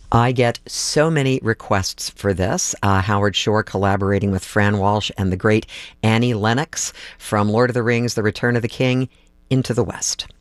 I get so many requests for this. Howard Shore collaborating with Fran Walsh and the great Annie Lennox from Lord of the Rings, The Return of the King, Into the West.